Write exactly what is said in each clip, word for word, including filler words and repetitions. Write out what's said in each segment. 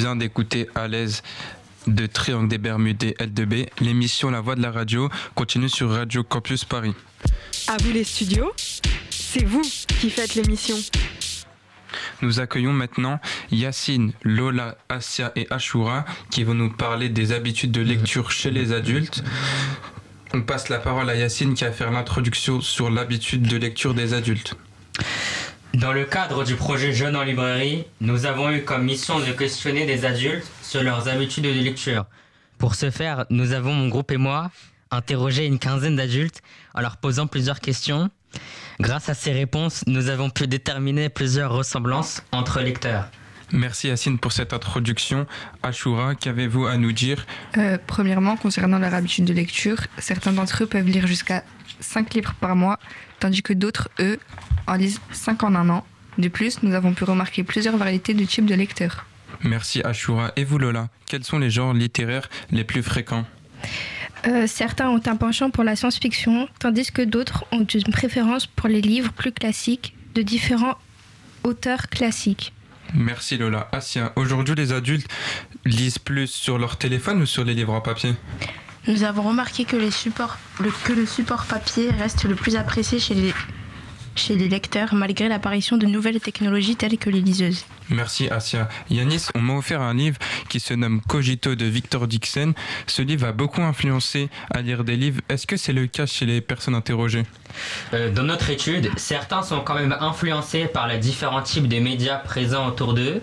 vient d'écouter À l'aise de Triangle des Bermudes et L deux B. L'émission La Voix de la Radio continue sur Radio Campus Paris. À vous les studios, c'est vous qui faites l'émission. Nous accueillons maintenant Yacine, Lola, Assia et Ashura qui vont nous parler des habitudes de lecture chez les adultes. On passe la parole à Yacine qui va faire l'introduction sur l'habitude de lecture des adultes. Dans le cadre du projet Jeunes en librairie, nous avons eu comme mission de questionner des adultes sur leurs habitudes de lecture. Pour ce faire, nous avons, mon groupe et moi, interrogé une quinzaine d'adultes en leur posant plusieurs questions. Grâce à ces réponses, nous avons pu déterminer plusieurs ressemblances entre lecteurs. Merci Yacine pour cette introduction. Ashura, qu'avez-vous à nous dire ? euh, Premièrement, concernant leur habitude de lecture, certains d'entre eux peuvent lire jusqu'à cinq livres par mois, tandis que d'autres, eux, en lisent cinq en un an. De plus, nous avons pu remarquer plusieurs variétés de types de lecteurs. Merci Ashura. Et vous Lola, quels sont les genres littéraires les plus fréquents ? Euh, certains ont un penchant pour la science-fiction, tandis que d'autres ont une préférence pour les livres plus classiques de différents auteurs classiques. Merci Lola. Assia, aujourd'hui les adultes lisent plus sur leur téléphone ou sur les livres en papier ? Nous avons remarqué que, les supports, le, que le support papier reste le plus apprécié chez les, chez les lecteurs, malgré l'apparition de nouvelles technologies telles que les liseuses. Merci Assia. Yanis, on m'a offert un livre qui se nomme Cogito de Victor Dixon. Ce livre a beaucoup influencé à lire des livres. Est-ce que c'est le cas chez les personnes interrogées ? Euh, dans notre étude, certains sont quand même influencés par les différents types de médias présents autour d'eux,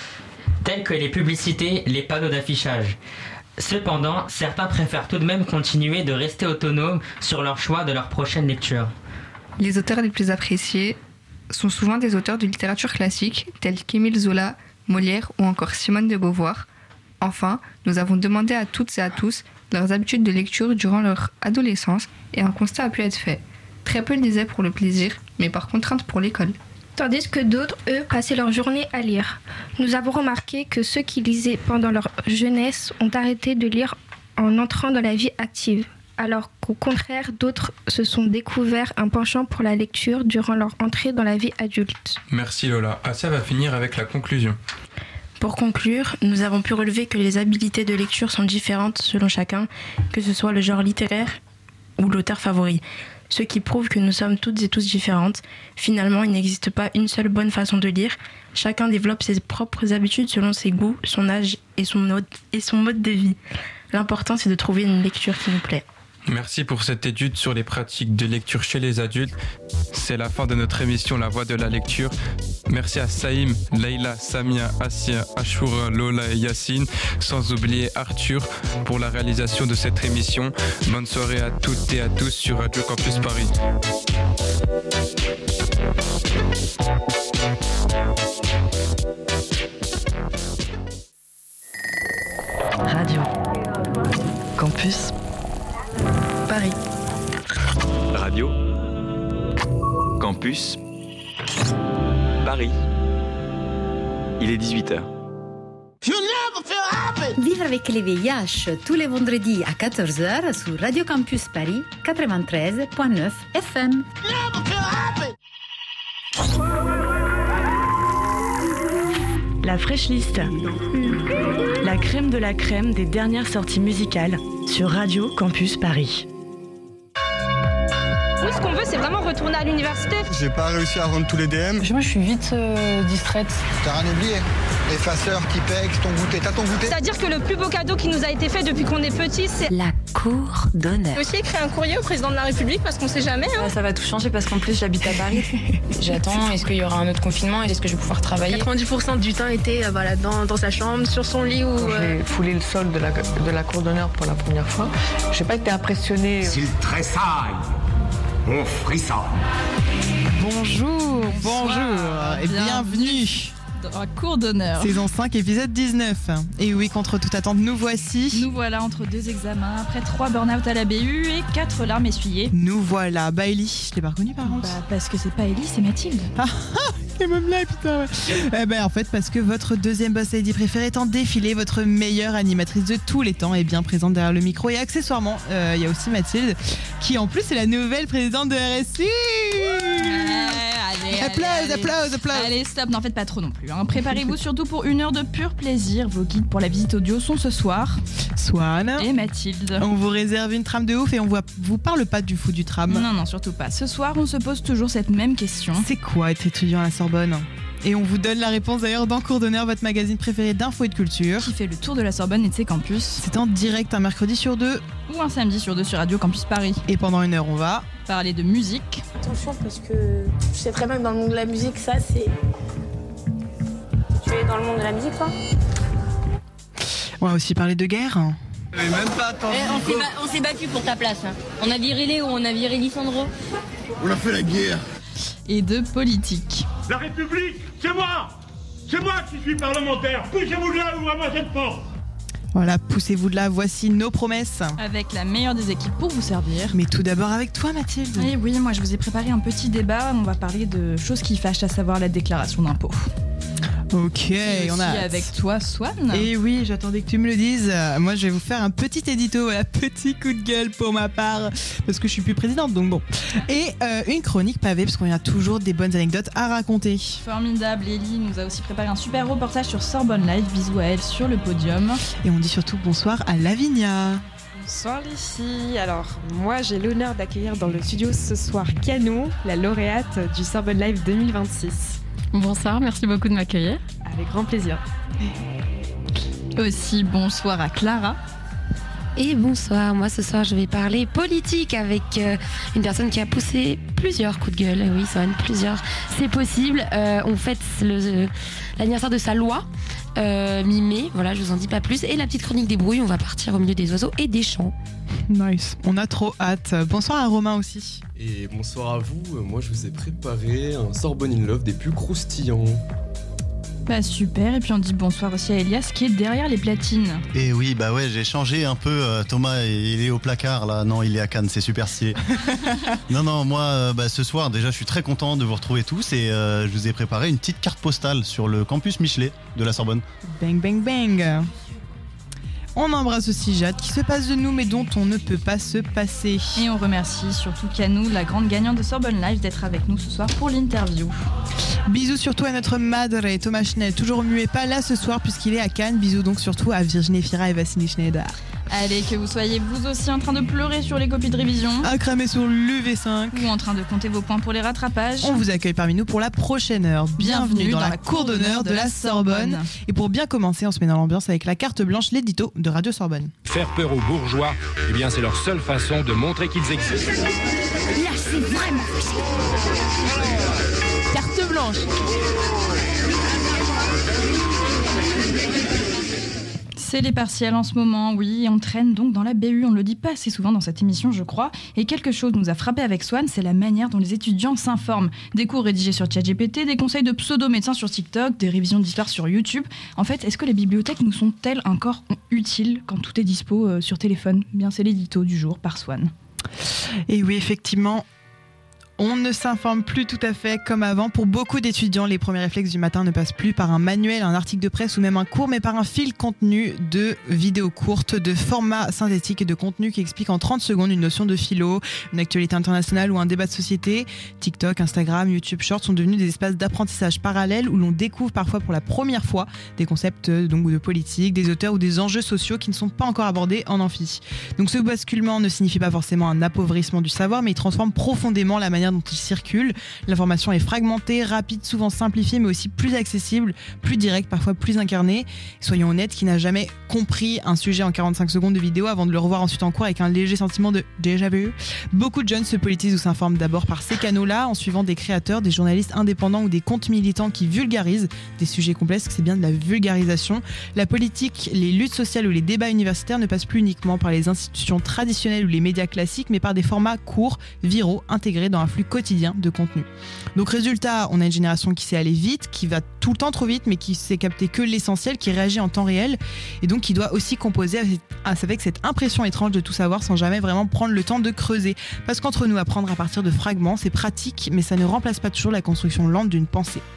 tels que les publicités, les panneaux d'affichage. Cependant, certains préfèrent tout de même continuer de rester autonomes sur leur choix de leur prochaine lecture. Les auteurs les plus appréciés sont souvent des auteurs de littérature classique, tels qu'Émile Zola, Molière ou encore Simone de Beauvoir. Enfin, nous avons demandé à toutes et à tous leurs habitudes de lecture durant leur adolescence et un constat a pu être fait. Très peu le lisaient pour le plaisir, mais par contrainte pour l'école. Tandis que d'autres, eux, passaient leur journée à lire. Nous avons remarqué que ceux qui lisaient pendant leur jeunesse ont arrêté de lire en entrant dans la vie active, alors qu'au contraire, d'autres se sont découverts un penchant pour la lecture durant leur entrée dans la vie adulte. Merci Lola. Assia va finir avec la conclusion. Pour conclure, nous avons pu relever que les habiletés de lecture sont différentes selon chacun, que ce soit le genre littéraire ou l'auteur favori. Ce qui prouve que nous sommes toutes et tous différentes. Finalement, il n'existe pas une seule bonne façon de lire. Chacun développe ses propres habitudes selon ses goûts, son âge et son mode, et son mode de vie. L'important, c'est de trouver une lecture qui nous plaît. Merci pour cette étude sur les pratiques de lecture chez les adultes. C'est la fin de notre émission La Voix de la Lecture. Merci à Saïm, Leïla, Samia, Assia, Ashura, Lola et Yacine, sans oublier Arthur pour la réalisation de cette émission. Bonne soirée à toutes et à tous sur Radio Campus Paris. Radio Campus Paris. Radio Campus Paris. Il est dix-huit heures. Vivre avec les V I H tous les vendredis à quatorze heures sur Radio Campus Paris quatre-vingt-treize virgule neuf F M. La Fresh List. La crème de la crème des dernières sorties musicales sur Radio Campus Paris. Nous, ce qu'on veut, c'est vraiment retourner à l'université. J'ai pas réussi à rendre tous les D M. Moi, je suis vite euh, distraite. T'as rien oublié? Effaceur, Tipex, ton goûter. T'as ton goûter? C'est-à-dire que le plus beau cadeau qui nous a été fait depuis qu'on est petit, c'est la cour d'honneur. J'ai aussi écrit un courrier au président de la République parce qu'on sait jamais. Hein. Ça va tout changer parce qu'en plus, j'habite à Paris. J'attends, est-ce qu'il y aura un autre confinement? Est-ce que je vais pouvoir travailler? quatre-vingt-dix pour cent du temps était euh, voilà, dans, dans sa chambre, sur son lit. Ou, Quand j'ai foulé le sol de la, de la cour d'honneur pour la première fois, j'ai pas été impressionnée. S'il tressaille, on frissonne. Bonjour, bonjour et bienvenue dans la cour d'honneur. Saison cinq, épisode dix-neuf. Et oui, contre toute attente, nous voici. Nous voilà entre deux examens, après trois burn-out à la B U et quatre larmes essuyées. Nous voilà. Bah Ellie, je l'ai pas reconnue par contre. Bah parce que c'est pas Ellie, c'est Mathilde. Ah ah, c'est même là, putain. Ouais. Eh ben en fait, parce que votre deuxième boss lady préférée est en défilé, votre meilleure animatrice de tous les temps est bien présente derrière le micro. Et accessoirement, il euh, y a aussi Mathilde, qui en plus est la nouvelle présidente de R S U. Ouais, allez, Applause, applause, applause. Allez, stop, n'en faites pas trop non plus. Hein. Préparez-vous surtout pour une heure de pur plaisir. Vos guides pour la visite audio sont ce soir Swan et Mathilde. On vous réserve une trame de ouf et on vous, vous parle pas du fou du tram. Non, non, surtout pas. Ce soir, on se pose toujours cette même question. C'est quoi être étudiant à la Sorbonne ? Et on vous donne la réponse d'ailleurs dans Cours d'honneur, votre magazine préféré d'info et de culture. Qui fait le tour de la Sorbonne et de ses campus. C'est en direct un mercredi sur deux. Ou un samedi sur deux sur Radio Campus Paris. Et pendant une heure, on va parler de musique. Attention, parce que je sais très bien que dans le monde de la musique, ça c'est... Tu es dans le monde de la musique, toi ? On va aussi parler de guerre. Même pas eh, on, s'est ba- on s'est battu pour ta place. Hein. On a viré Léo, on a viré Lissandro. On a fait la guerre. Et de politique. La République, c'est moi. C'est moi qui suis parlementaire. Poussez-vous de là, ouvrez-moi cette porte. Voilà, poussez-vous de là, voici nos promesses. Avec la meilleure des équipes pour vous servir. Mais tout d'abord avec toi, Mathilde. Et oui, moi je vous ai préparé un petit débat. On va parler de choses qui fâchent, à savoir la déclaration d'impôt. Ok, et on a hâte. Avec toi, Swan. Et oui, j'attendais que tu me le dises. Euh, moi, je vais vous faire un petit édito, voilà, petit coup de gueule pour ma part, parce que je suis plus présidente, donc bon. Et euh, une chronique pavée, parce qu'on a toujours des bonnes anecdotes à raconter. Formidable, Ellie nous a aussi préparé un super reportage sur Sorbonne Live. Bisous à elle sur le podium. Et on dit surtout bonsoir à Lavinia. Bonsoir les filles. Alors, moi j'ai l'honneur d'accueillir dans le studio ce soir Cano, la lauréate du Sorbonne Live deux mille vingt-six. Bonsoir, merci beaucoup de m'accueillir. Avec grand plaisir. Aussi bonsoir à Clara. Et bonsoir, moi ce soir je vais parler politique avec euh, une personne qui a poussé plusieurs coups de gueule. Oui, ça va être plusieurs, c'est possible. Euh, on fête le, euh, l'anniversaire de sa loi, euh, mi-mai, voilà, je vous en dis pas plus. Et la petite chronique des brouilles, on va partir au milieu des oiseaux et des champs. Nice, on a trop hâte. Bonsoir à Romain aussi. Et bonsoir à vous, moi je vous ai préparé un Sorbonne in Love des plus croustillants. Bah super, et puis on dit bonsoir aussi à Elias qui est derrière les platines. Et oui, bah ouais, j'ai changé un peu. euh, Thomas, il est au placard là. Non, il est à Cannes, c'est super stylé. non, non, moi, euh, bah, ce soir, déjà, je suis très content de vous retrouver tous et euh, je vous ai préparé une petite carte postale sur le campus Michelet de la Sorbonne. Bang, bang, bang. On embrasse aussi Jade qui se passe de nous mais dont on ne peut pas se passer. Et on remercie surtout Canou, la grande gagnante de Sorbonne Live, d'être avec nous ce soir pour l'interview. Bisous surtout à notre madre Thomas Schnell, toujours muet pas là ce soir puisqu'il est à Cannes. Bisous donc surtout à Virginie Fira et Vassili Schneider. Allez, que vous soyez vous aussi en train de pleurer sur les copies de révision, à cramer sur l'U V cinq ou en train de compter vos points pour les rattrapages, on vous accueille parmi nous pour la prochaine heure. Bienvenue, Bienvenue dans, dans la cour d'honneur de la Sorbonne. Sorbonne. Et pour bien commencer, on se met dans l'ambiance avec la carte blanche, l'édito de Radio Sorbonne. Faire peur aux bourgeois, eh bien c'est leur seule façon de montrer qu'ils existent. Là, c'est vraiment facile. Carte blanche. C'est les partiels en ce moment, oui, on traîne donc dans la B U, on ne le dit pas assez souvent dans cette émission je crois, et quelque chose nous a frappé avec Swan, c'est la manière dont les étudiants s'informent. Des cours rédigés sur ChatGPT, des conseils de pseudo-médecins sur TikTok, des révisions d'histoire sur YouTube. En fait, est-ce que les bibliothèques nous sont-elles encore utiles quand tout est dispo euh, sur téléphone ? Bien, c'est l'édito du jour par Swan. Et oui, effectivement, on ne s'informe plus tout à fait comme avant. Pour beaucoup d'étudiants, les premiers réflexes du matin ne passent plus par un manuel, un article de presse ou même un cours, mais par un fil contenu de vidéos courtes, de formats synthétiques et de contenu qui expliquent en trente secondes une notion de philo, une actualité internationale ou un débat de société. TikTok, Instagram, YouTube Shorts sont devenus des espaces d'apprentissage parallèles où l'on découvre parfois pour la première fois des concepts donc, de politique, des auteurs ou des enjeux sociaux qui ne sont pas encore abordés en amphi. Donc ce basculement ne signifie pas forcément un appauvrissement du savoir, mais il transforme profondément la manière dont il circule. L'information est fragmentée, rapide, souvent simplifiée, mais aussi plus accessible, plus directe, parfois plus incarnée. Soyons honnêtes, qui n'a jamais compris un sujet en quarante-cinq secondes de vidéo avant de le revoir ensuite en cours avec un léger sentiment de déjà vu. Beaucoup de jeunes se politisent ou s'informent d'abord par ces canaux-là, en suivant des créateurs, des journalistes indépendants ou des comptes militants qui vulgarisent des sujets complexes. C'est bien de la vulgarisation. La politique, les luttes sociales ou les débats universitaires ne passent plus uniquement par les institutions traditionnelles ou les médias classiques, mais par des formats courts, viraux, intégrés dans un flux quotidien de contenu. Donc résultat, on a une génération qui sait aller vite, qui va tout le temps trop vite, mais qui sait capter que l'essentiel, qui réagit en temps réel, et donc qui doit aussi composer avec cette impression étrange de tout savoir sans jamais vraiment prendre le temps de creuser. Parce qu'entre nous, apprendre à partir de fragments, c'est pratique, mais ça ne remplace pas toujours la construction lente d'une pensée.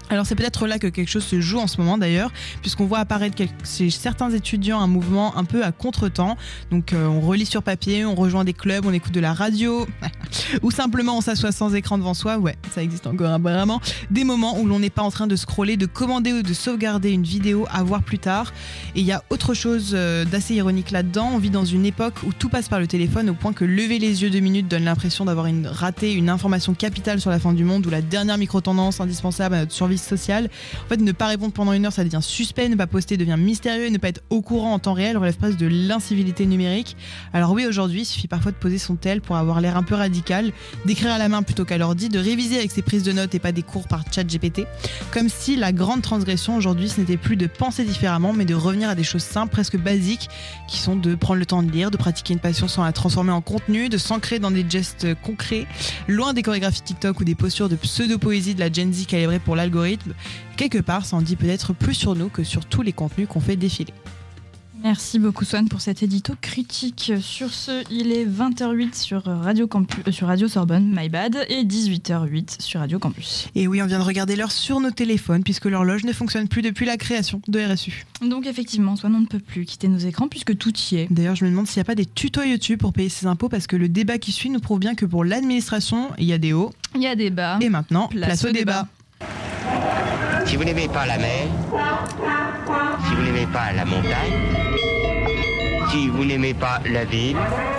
Alors c'est peut-être là que quelque chose se joue en ce moment d'ailleurs, puisqu'on voit apparaître chez certains étudiants un mouvement un peu à contre-temps. Donc euh, on relit sur papier, on rejoint des clubs, on écoute de la radio, ou simplement on s'assoit sans écran devant soi. Ouais, ça existe encore hein, vraiment. Des moments où l'on n'est pas en train de scroller, de commander ou de sauvegarder une vidéo à voir plus tard. Et il y a autre chose euh, d'assez ironique là-dedans. On vit dans une époque où tout passe par le téléphone, au point que lever les yeux deux minutes donne l'impression d'avoir une, raté une information capitale sur la fin du monde ou la dernière micro-tendance indispensable à notre survie sociale. En fait, ne pas répondre pendant une heure, ça devient suspect, ne pas poster devient mystérieux, et ne pas être au courant en temps réel relève presque de l'incivilité numérique. Alors oui, aujourd'hui, il suffit parfois de poser son tel pour avoir l'air un peu radical, d'écrire à la main plutôt qu'à l'ordi, de réviser avec ses prises de notes et pas des cours par ChatGPT, comme si la grande transgression aujourd'hui, ce n'était plus de penser différemment, mais de revenir à des choses simples, presque basiques, qui sont de prendre le temps de lire, de pratiquer une passion sans la transformer en contenu, de s'ancrer dans des gestes concrets, loin des chorégraphies TikTok ou des postures de pseudo-poésie de la Gen Z calibrée pour l'algorithme. Quelque part, ça en dit peut-être plus sur nous que sur tous les contenus qu'on fait défiler. Merci beaucoup Swan pour cet édito critique. Sur ce, il est vingt heures huit sur Radio, Campus, euh, sur Radio Sorbonne, my bad, et dix-huit heures huit sur Radio Campus. Et oui, on vient de regarder l'heure sur nos téléphones puisque l'horloge ne fonctionne plus depuis la création de R S U. Donc effectivement, Swan, on ne peut plus quitter nos écrans puisque tout y est. D'ailleurs, je me demande s'il n'y a pas des tutos YouTube pour payer ses impôts, parce que le débat qui suit nous prouve bien que pour l'administration, il y a des hauts, il y a des bas. Et maintenant, place, place au débat. débat. Si vous n'aimez pas la mer, si vous n'aimez pas la montagne, si vous n'aimez pas la ville,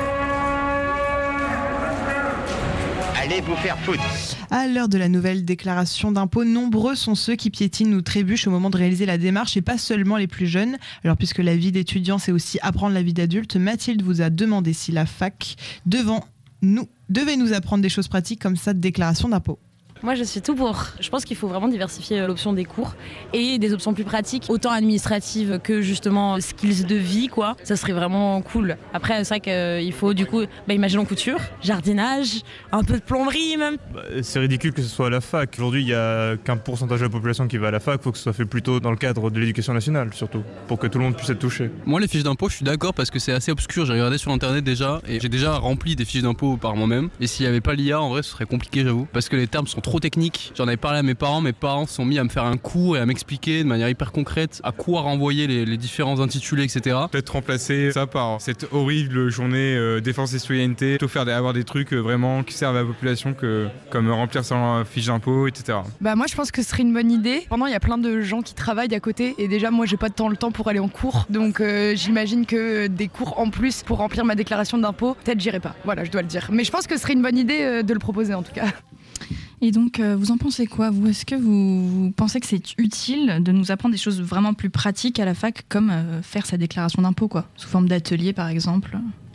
allez vous faire foutre. À l'heure de la nouvelle déclaration d'impôt, nombreux sont ceux qui piétinent ou trébuchent au moment de réaliser la démarche, et pas seulement les plus jeunes. Alors puisque la vie d'étudiant, c'est aussi apprendre la vie d'adulte, Mathilde vous a demandé si la fac devant nous, devait nous apprendre des choses pratiques comme ça de déclaration d'impôt. Moi, je suis tout pour. Je pense qu'il faut vraiment diversifier l'option des cours et des options plus pratiques, autant administratives que justement skills de vie, quoi. Ça serait vraiment cool. Après, c'est vrai qu'il faut du coup, bah, imaginons couture, jardinage, un peu de plomberie même. Bah, c'est ridicule que ce soit à la fac. Aujourd'hui, il n'y a qu'un pourcentage de la population qui va à la fac. Il faut que ce soit fait plutôt dans le cadre de l'éducation nationale, surtout, pour que tout le monde puisse être touché. Moi, les fiches d'impôt, je suis d'accord parce que c'est assez obscur. J'ai regardé sur internet déjà et j'ai déjà rempli des fiches d'impôt par moi-même. Et s'il n'y avait pas l'I A, en vrai, ce serait compliqué, j'avoue, parce que les termes sont trop technique. J'en avais parlé à mes parents, mes parents se sont mis à me faire un cours et à m'expliquer de manière hyper concrète à quoi renvoyer les, les différents intitulés, et cetera. Peut-être remplacer ça par cette horrible journée euh, défense et citoyenneté, plutôt faire des, avoir des trucs euh, vraiment qui servent à la population, que, comme remplir sa fiche d'impôt, et cetera. Bah moi je pense que ce serait une bonne idée. Pendant il y a plein de gens qui travaillent à côté et déjà moi j'ai pas de temps le temps pour aller en cours, donc euh, j'imagine que des cours en plus pour remplir ma déclaration d'impôt, peut-être j'irai pas. Voilà, je dois le dire. Mais je pense que ce serait une bonne idée euh, de le proposer en tout cas. Et donc, euh, vous en pensez quoi, vous ? Est-ce que vous, vous pensez que c'est utile de nous apprendre des choses vraiment plus pratiques à la fac, comme euh, faire sa déclaration d'impôt, quoi, sous forme d'atelier, par exemple ?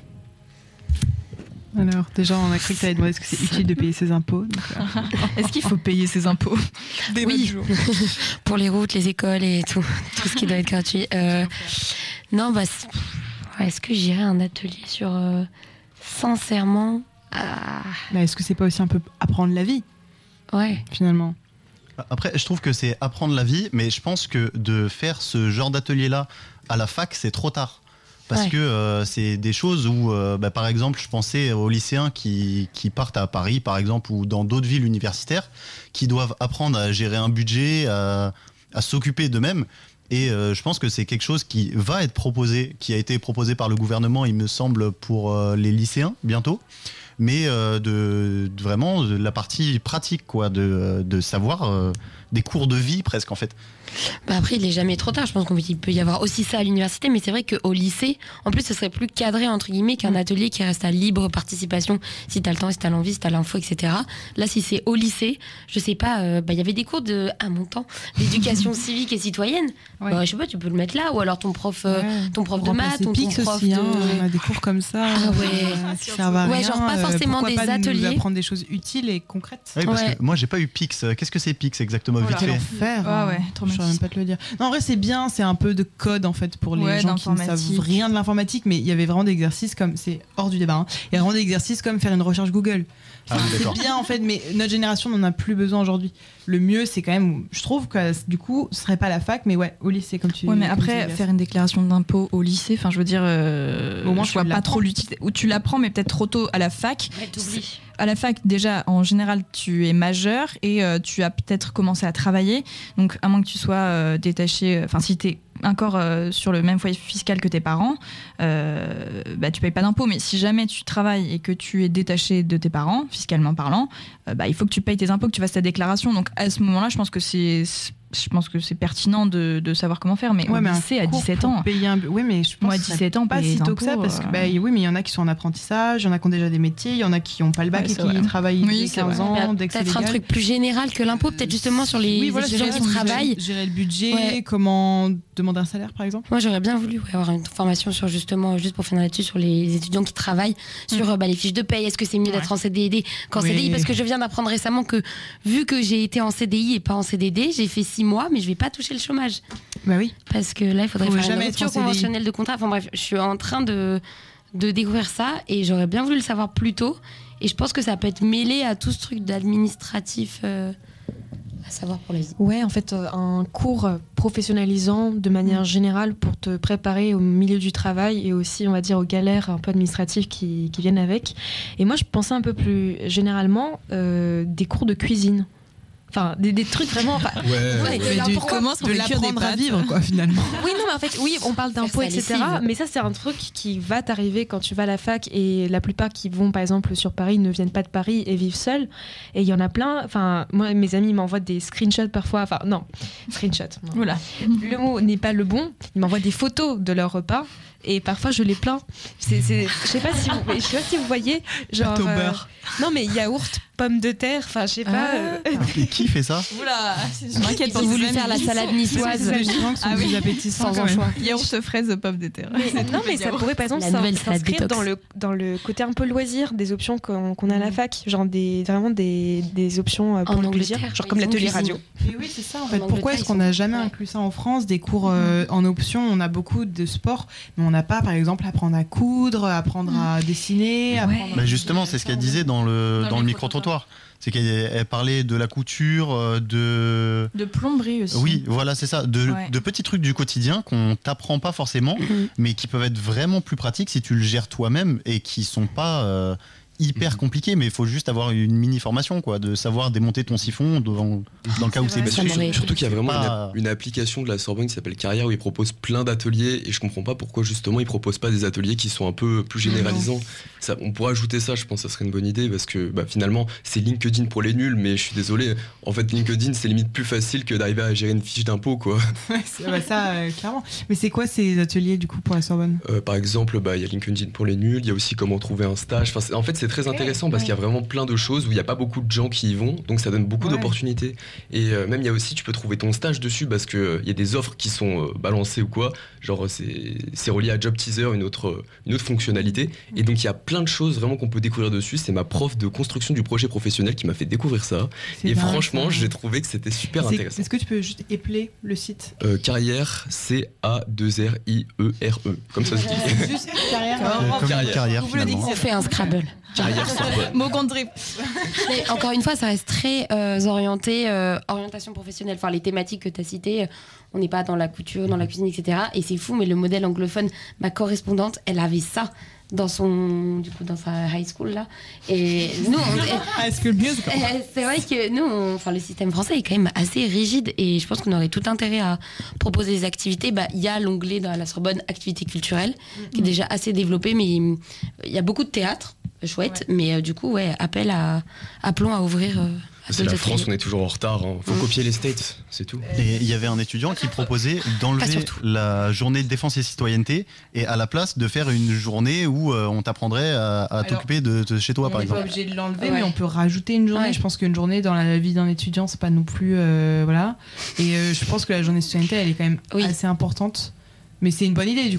Alors, déjà, on a cru que tu allais demander est-ce que c'est utile de payer ses impôts. Donc, euh... Est-ce qu'il faut payer ses impôts ? Des oui, pour les routes, les écoles et tout, tout ce qui doit être gratuit. Euh, non, bah, est-ce que j'irais à un atelier sur... Euh, sincèrement... Ah. Bah, est-ce que c'est pas aussi un peu apprendre la vie ? Ouais. Finalement. Après, je trouve que c'est apprendre la vie, mais je pense que de faire ce genre d'atelier-là à la fac, c'est trop tard. Parce ouais. que euh, c'est des choses où, euh, bah, par exemple, je pensais aux lycéens qui, qui partent à Paris, par exemple, ou dans d'autres villes universitaires, qui doivent apprendre à gérer un budget, à, à s'occuper d'eux-mêmes. Et euh, je pense que c'est quelque chose qui va être proposé, qui a été proposé par le gouvernement, il me semble, pour euh, les lycéens, bientôt. Mais euh, de, de vraiment de la partie pratique, quoi, de, de savoir euh, des cours de vie presque en fait. Bah après, il n'est jamais trop tard. Je pense qu'il peut y avoir aussi ça à l'université, mais c'est vrai qu'au lycée, en plus, ce serait plus cadré, entre guillemets, qu'un atelier qui reste à libre participation, si tu as le temps, si tu as l'envie, si tu as l'info, et cetera. Là, si c'est au lycée, je sais pas, il euh, bah, y avait des cours de, à mon temps, d'éducation civique et citoyenne. Ouais. Bah, je sais pas, tu peux le mettre là, ou alors ton prof, euh, ouais. ton prof de maths, ou ton prof aussi, de... Hein, on a des cours comme ça, ah ouais. euh, qui servent à ouais, rien. Genre pas forcément euh, des pas ateliers. Nous apprendre des choses utiles et concrètes. Oui, parce ouais. que moi, j'ai pas eu Pix. Qu'est-ce que c'est Pix exactement, oh vite fait? Faire, ah ouais, je saurais même pas te le dire. Non, en vrai, c'est bien, c'est un peu de code en fait pour les ouais, gens qui ne savent rien de l'informatique, mais il y avait vraiment des exercices comme, c'est hors du débat, hein, il y a vraiment des exercices comme faire une recherche Google. Ah oui, c'est d'accord. bien en fait, mais notre génération n'en a plus besoin aujourd'hui. Le mieux, c'est quand même, je trouve que du coup, ce serait pas la fac, mais ouais, au lycée, comme tu. Ouais, mais comme après, tu disais. faire une déclaration d'impôt au lycée, enfin, je veux dire, euh, Au moins, je tu vois pas l'apprends. trop l'utilité. Ou tu l'apprends, mais peut-être trop tôt à la fac. Ouais, t'oublies. À la fac, déjà, en général, tu es majeur et euh, tu as peut-être commencé à travailler. Donc, à moins que tu sois euh, détaché, enfin, si tu es encore euh, sur le même foyer fiscal que tes parents, euh, bah, tu payes pas d'impôts. Mais si jamais tu travailles et que tu es détaché de tes parents, fiscalement parlant, euh, bah, il faut que tu payes tes impôts, que tu fasses ta déclaration. Donc, à ce moment-là, je pense que c'est... Je pense que c'est pertinent de, de savoir comment faire, mais Ouais, au mais un lycée à cours dix-sept pour ans. payer un... Oui, mais je pense Moi, à que ce serait dix-sept ans, pas payer si les tôt que ça, impôts, parce que euh, bah, oui, mais il y en a qui sont en apprentissage, il y en a qui ont déjà des métiers, il y en a qui n'ont pas le bac Ouais, et c'est qui vrai. travaillent Oui, dès c'est quinze vrai. ans, Bah, dès que c'est peut-être un légal. truc plus général que l'impôt, peut-être justement sur les Oui, voilà, étudiants gérer qui son budget, travaillent. gérer le budget, Ouais. comment demander un salaire, par exemple. Moi, j'aurais bien voulu ouais, avoir une formation sur justement, juste pour finir là-dessus, sur les étudiants qui travaillent, sur euh, bah, les fiches de paye. Est-ce que c'est mieux d'être en C D D qu'en Oui. C D I? Parce que je viens d'apprendre récemment que, vu que j'ai été en C D I et pas en C D D, j'ai fait six mois, mais je vais pas toucher le chômage. Bah oui. Parce que là, il faudrait Faut faire jamais une être en rupture C D I. conventionnelle de contrat. Enfin bref, je suis en train de, de découvrir ça et j'aurais bien voulu le savoir plus tôt. Et je pense que ça peut être mêlé à tout ce truc d'administratif euh, à savoir pour la vie. Ouais, en fait, euh, un cours professionnalisant de manière générale pour te préparer au milieu du travail et aussi, on va dire, aux galères un peu administratives qui, qui viennent avec. Et moi, je pensais un peu plus généralement euh, des cours de cuisine. Enfin, des, des trucs vraiment... Enfin, Ouais, de du- l'important- commence de l'apprendre à vivre, quoi, finalement. Oui, non, mais en fait, oui, on parle d'impôts, Faire et sa cetera. lessive. Mais ça, c'est un truc qui va t'arriver quand tu vas à la fac. Et la plupart qui vont, par exemple, sur Paris, ne viennent pas de Paris et vivent seuls. Et il y en a plein. Enfin, moi, mes amis m'envoient des screenshots parfois. Enfin, non, screenshots. non. Voilà. Le mot n'est pas le bon. Ils m'envoient des photos de leur repas. Et parfois, je les plains. C'est, c'est, je sais pas si vous, je sais pas si vous voyez, genre, Pâte au euh, beurre. non mais yaourt, pommes de terre. Enfin, je sais pas. euh, Et qui fait ça? Oula, Je m'inquiète pour voulu faire la salade niçoise Ah oui, appétissant sans quand un même. choix. yaourt, fraises, pommes de terre. Mais, non, mais ça pourrait par exemple La s'in- nouvelle salade s'inscrire détox. dans le, dans le côté un peu loisir des options qu'on, qu'on a à la fac, genre des, vraiment des, des options euh, pour En le plaisir, Angleterre, genre ils comme ont l'atelier cuisine. radio. Et oui, c'est ça en fait. En Pourquoi Angleterre, est-ce ils qu'on sont- n'a jamais ouais. inclus ça en France? Des cours euh, en option, on a beaucoup de sport, mais on n'a pas, par exemple, apprendre à coudre, apprendre à dessiner. Apprendre... Bah justement, c'est ce qu'elle disait dans le, Dans dans le le micro-trottoir. C'est qu'elle elle parlait de la couture, euh, de... De plomberie aussi. Oui, voilà, c'est ça. De, Ouais. de petits trucs du quotidien qu'on t'apprend pas forcément, mais qui peuvent être vraiment plus pratiques si tu le gères toi-même et qui sont pas euh, hyper compliqués. Mais il faut juste avoir une mini formation, quoi, de savoir démonter ton siphon dans, dans le cas où c'est vrai. Bah, Ça surtout m'aurait surtout qu'il y a vraiment pas- une, une application de la Sorbonne qui s'appelle Carrière où ils proposent plein d'ateliers et je comprends pas pourquoi justement ils proposent pas des ateliers qui sont un peu plus généralisants. Ça, on pourrait ajouter ça, je pense que ça serait une bonne idée parce que bah, finalement c'est LinkedIn pour les nuls, mais je suis désolé, en fait LinkedIn c'est limite plus facile que d'arriver à gérer une fiche d'impôt quoi. Ouais, c'est- bah, ça, euh, clairement. Mais c'est quoi ces ateliers du coup pour la Sorbonne? Euh, par exemple, bah, il y a LinkedIn pour les nuls, il y a aussi comment trouver un stage. Enfin, c'est- en fait, c'est très intéressant parce qu'il y a vraiment plein de choses où il n'y a pas beaucoup de gens qui y vont, donc ça donne beaucoup Ouais. d'opportunités. Et euh, même, il y a aussi, tu peux trouver ton stage dessus parce qu'il y a des offres qui sont euh, balancées ou quoi. Genre, c'est c'est relié à Job Teaser, une autre, une autre fonctionnalité. Et donc, il y a plein de choses vraiment qu'on peut découvrir dessus. C'est ma prof de construction du projet professionnel qui m'a fait découvrir ça. C'est Et dingue, franchement, ça. j'ai trouvé que c'était super C'est- intéressant. Est-ce que tu peux juste épeler le site? Euh, carrière, C A deux R I E R E, comme ça se dit. Juste carrière. Euh, comme une carrière Vous le dites, finalement. on fait un Scrabble. Carrière Sorbonne. Mot contre trip. Mais encore une fois, ça reste très euh, orienté, euh, orientation professionnelle. Enfin, les thématiques que tu as citées, euh, on n'est pas dans la couture, dans la cuisine, et cetera. Et c'est fou, mais le modèle anglophone, ma correspondante, elle avait ça dans son, du coup, dans sa high school là. Et nous, on, High School Musical. Euh, c'est vrai que nous, on- enfin, le système français est quand même assez rigide et je pense qu'on aurait tout intérêt à proposer des activités. Bah, il y a l'onglet dans la Sorbonne activités culturelles qui est déjà assez développé, mais il y a beaucoup de théâtre, chouette, mais euh, du coup, ouais, appel à, appelons à ouvrir. euh, à C'est d'autres la France, ateliers. on est toujours en retard. Hein. Faut Mm. copier les States, c'est tout. Et il y avait un étudiant qui proposait Pas d'enlever surtout. la journée de défense et citoyenneté et à la place de faire une journée où euh, on t'apprendrait à, à Alors, t'occuper de, de chez toi, On par n'est pas exemple. obligé de l'enlever, Ouais. mais on peut rajouter une journée. Ouais. Je pense qu'une journée dans la vie d'un étudiant, c'est pas non plus. euh, voilà. Et euh, je pense que la journée de citoyenneté, elle est quand même Oui. assez importante. Mais c'est une bonne idée du coup.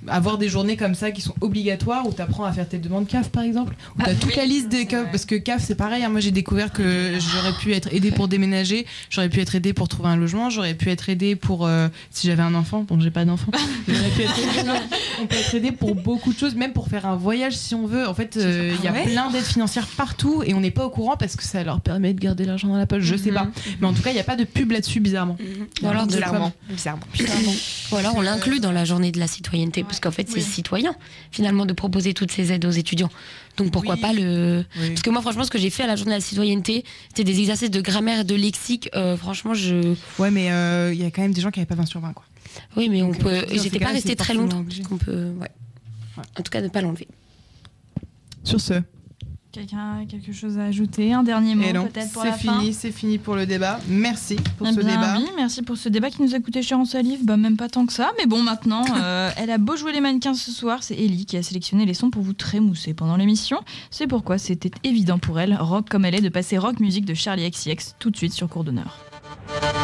avoir des journées comme ça qui sont obligatoires où tu apprends à faire tes demandes C A F par exemple, où tu as toute la liste des C A F, parce que C A F c'est pareil, hein, moi j'ai découvert que j'aurais pu être aidée pour déménager, j'aurais pu être aidée pour trouver un logement, j'aurais pu être aidée pour euh, si j'avais un enfant, bon j'ai pas d'enfant, j'aurais pu être aidée, on peut être aidé pour beaucoup de choses, même pour faire un voyage si on veut. En fait, il euh, y a ouais. plein d'aides financières partout et on n'est pas au courant parce que ça leur permet de garder l'argent dans la poche, je sais pas. Mais en tout cas, il n'y a pas de pub là-dessus, bizarrement. Ou alors de bizarrement. bizarrement. Ou alors on l'inclut dans la journée de la citoyenneté, parce qu'en fait, c'est oui. citoyen, finalement, de proposer toutes ces aides aux étudiants. Donc pourquoi oui. pas le... Oui. Parce que moi, franchement, ce que j'ai fait à la journée de la citoyenneté, c'était des exercices de grammaire et de lexique. Euh, franchement, je... Ouais, mais il euh, y a quand même des gens qui n'avaient pas vingt sur vingt, quoi. Oui, mais Donc, on peut... Dire, J'étais pas restée très longtemps, parce qu'on peut... Ouais. Ouais. En tout cas, ne pas l'enlever. Sur ce... Quelqu'un a quelque chose à ajouter? Un dernier mot peut-être pour la fini, fin? C'est fini, c'est fini pour le débat. Merci pour eh ce bien, débat. Oui, merci pour ce débat qui nous a coûté cher en salive. Bah, même pas tant que ça. Mais bon, maintenant, euh, elle a beau jouer les mannequins ce soir. C'est Ellie qui a sélectionné les sons pour vous trémousser pendant l'émission. C'est pourquoi c'était évident pour elle, rock comme elle est, de passer rock musique de Charli X C X tout de suite sur Cours d'honneur.